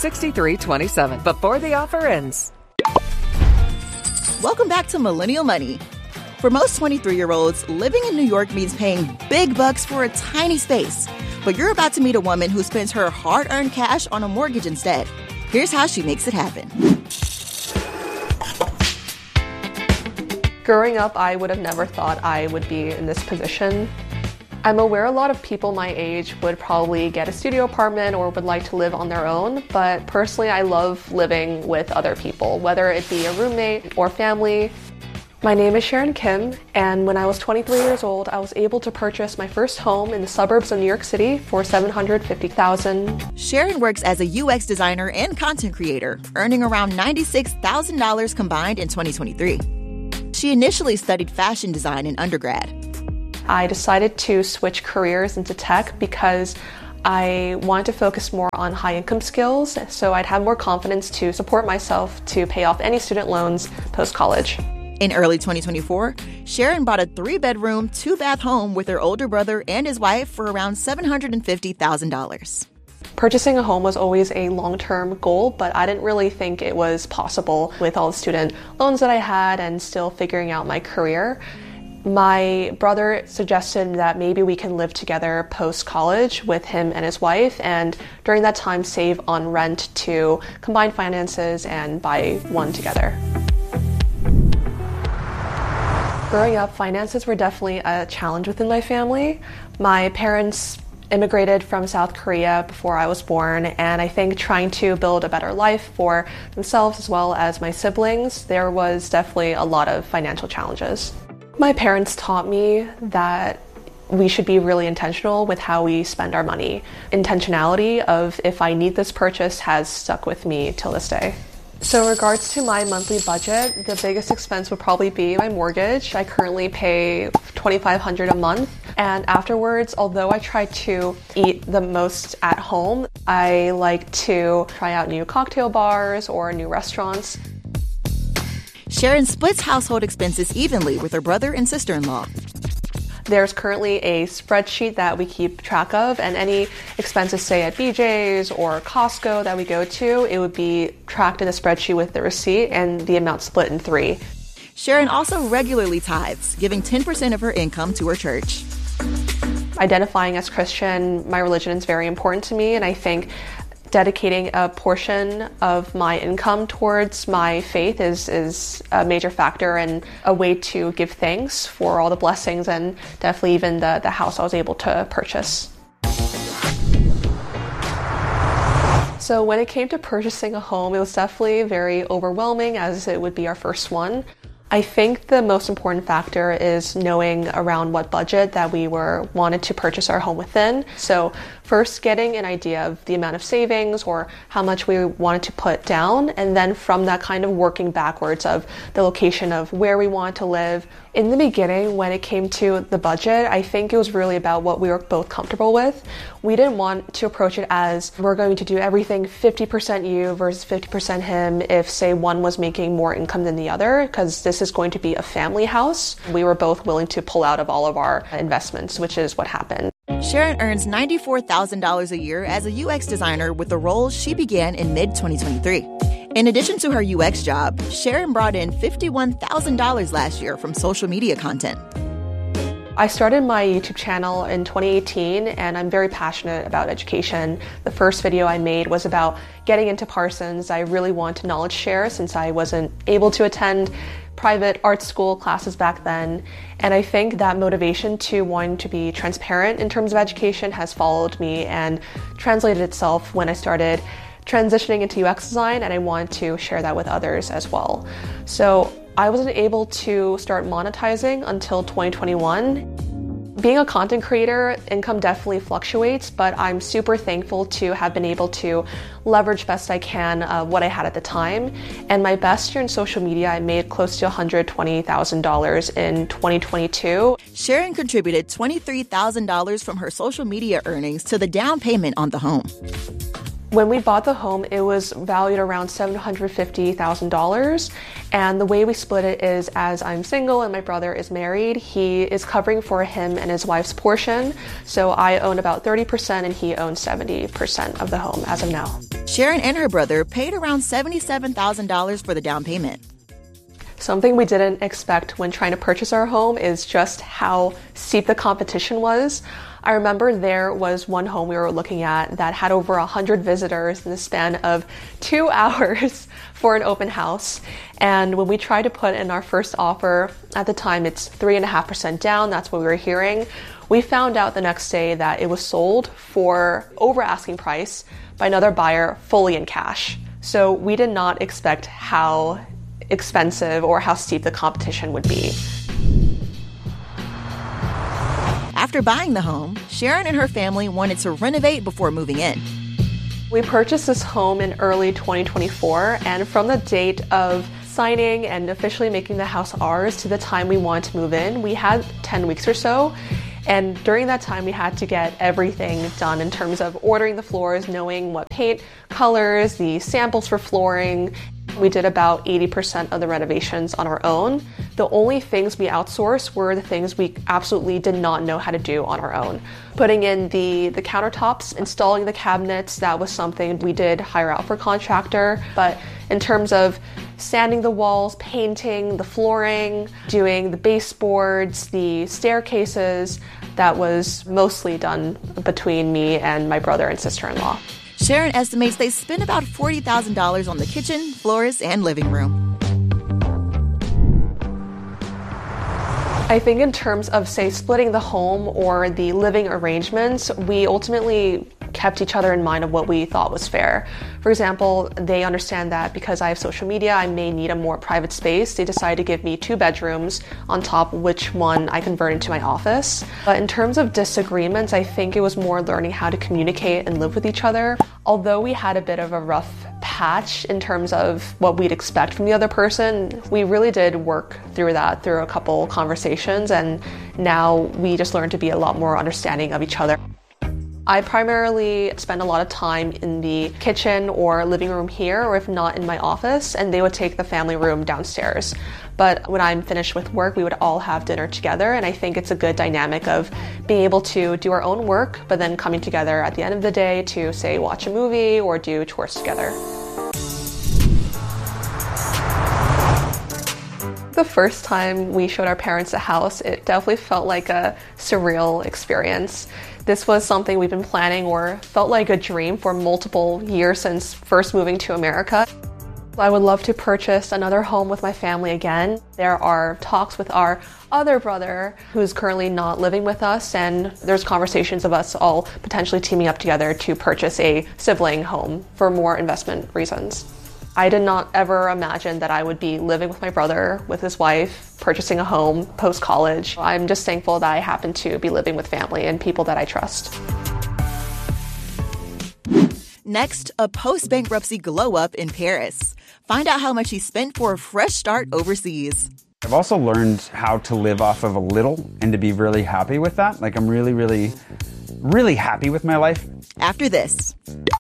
6327 before the offer ends. Welcome back to Millennial Money. For most 23-year-olds, living in New York means paying big bucks for a tiny space. But you're about to meet a woman who spends her hard-earned cash on a mortgage instead. Here's how she makes it happen. Growing up, I would have never thought I would be in this position. I'm aware a lot of people my age would probably get a studio apartment or would like to live on their own, but personally I love living with other people, whether it be a roommate or family. My name is Sharon Kim, and when I was 23 years old, I was able to purchase my first home in the suburbs of New York City for $750,000. Sharon works as a UX designer and content creator, earning around $96,000 combined in 2023. She initially studied fashion design in undergrad. I decided to switch careers into tech because I wanted to focus more on high-income skills, so I'd have more confidence to support myself to pay off any student loans post-college. In early 2024, Sharon bought a 3-bedroom, 2-bath home with her older brother and his wife for around $750,000. Purchasing a home was always a long-term goal, but I didn't really think it was possible with all the student loans that I had and still figuring out my career. My brother suggested that maybe we can live together post-college with him and his wife, and during that time save on rent to combine finances and buy one together. Growing up, finances were definitely a challenge within my family. My parents immigrated from South Korea before I was born, and I think trying to build a better life for themselves as well as my siblings, there was definitely a lot of financial challenges. My parents taught me that we should be really intentional with how we spend our money. Intentionality of if I need this purchase has stuck with me till this day. So in regards to my monthly budget, the biggest expense would probably be my mortgage. I currently pay $2,500 a month. And afterwards, although I try to eat the most at home, I like to try out new cocktail bars or new restaurants. Sharon splits household expenses evenly with her brother and sister-in-law. There's currently a spreadsheet that we keep track of, and any expenses, say at BJ's or Costco that we go to, it would be tracked in a spreadsheet with the receipt and the amount split in 3. Sharon also regularly tithes, giving 10% of her income to her church. Identifying as Christian, my religion is very important to me, and I think dedicating a portion of my income towards my faith is a major factor and a way to give thanks for all the blessings and definitely even the house I was able to purchase. So when it came to purchasing a home, it was definitely very overwhelming as it would be our first one. I think the most important factor is knowing around what budget that we wanted to purchase our home within. So first getting an idea of the amount of savings or how much we wanted to put down, and then from that kind of working backwards of the location of where we want to live. In the beginning, when it came to the budget, I think it was really about what we were both comfortable with. We didn't want to approach it as we're going to do everything 50% you versus 50% him if, say, one was making more income than the other, because this is going to be a family house. We were both willing to pull out of all of our investments, which is what happened. Sharon earns $94,000 a year as a UX designer with the role she began in mid-2023. In addition to her UX job, Sharon brought in $51,000 last year from social media content. I started my YouTube channel in 2018, and I'm very passionate about education. The first video I made was about getting into Parsons. I really want to knowledge share since I wasn't able to attend private art school classes back then. And I think that motivation to wanting to be transparent in terms of education has followed me and translated itself when I started transitioning into UX design, and I want to share that with others as well. So I wasn't able to start monetizing until 2021. Being a content creator, income definitely fluctuates, but I'm super thankful to have been able to leverage best I can what I had at the time. And my best year in social media, I made close to $120,000 in 2022. Sharon contributed $23,000 from her social media earnings to the down payment on the home. When we bought the home, it was valued around $750,000, and the way we split it is as I'm single and my brother is married, he is covering for him and his wife's portion, so I own about 30% and he owns 70% of the home as of now. Sharon and her brother paid around $77,000 for the down payment. Something we didn't expect when trying to purchase our home is just how steep the competition was. I remember there was one home we were looking at that had over 100 visitors in the span of 2 hours for an open house. And when we tried to put in our first offer, at the time it's 3.5% down, that's what we were hearing. We found out the next day that it was sold for over asking price by another buyer fully in cash. So we did not expect how expensive or how steep the competition would be. After buying the home, Sharon and her family wanted to renovate before moving in. We purchased this home in early 2024, and from the date of signing and officially making the house ours to the time we wanted to move in, we had 10 weeks or so. And during that time, we had to get everything done in terms of ordering the floors, knowing what paint colors, the samples for flooring. We did about 80% of the renovations on our own. The only things we outsourced were the things we absolutely did not know how to do on our own. Putting in the countertops, installing the cabinets, that was something we did hire out for a contractor. But in terms of sanding the walls, painting the flooring, doing the baseboards, the staircases, that was mostly done between me and my brother and sister-in-law. Sharon estimates they spent about $40,000 on the kitchen, floors, and living room. I think in terms of, say, splitting the home or the living arrangements, we ultimately kept each other in mind of what we thought was fair. For example, they understand that because I have social media, I may need a more private space. They decided to give me 2 bedrooms on top, which one I converted into my office. But in terms of disagreements, I think it was more learning how to communicate and live with each other. Although we had a bit of a rough patch in terms of what we'd expect from the other person, we really did work through that through a couple conversations, and now we just learned to be a lot more understanding of each other. I primarily spend a lot of time in the kitchen or living room here, or if not in my office, and they would take the family room downstairs. But when I'm finished with work, we would all have dinner together, and I think it's a good dynamic of being able to do our own work, but then coming together at the end of the day to, say, watch a movie or do chores together. The first time we showed our parents the house, it definitely felt like a surreal experience. This was something we've been planning or felt like a dream for multiple years since first moving to America. I would love to purchase another home with my family again. There are talks with our other brother who's currently not living with us, and there's conversations of us all potentially teaming up together to purchase a sibling home for more investment reasons. I did not ever imagine that I would be living with my brother, with his wife, purchasing a home post-college. I'm just thankful that I happen to be living with family and people that I trust. Next, a post-bankruptcy glow-up in Paris. Find out how much he spent for a fresh start overseas. I've also learned how to live off of a little and to be really happy with that. Like, I'm really happy with my life. After this.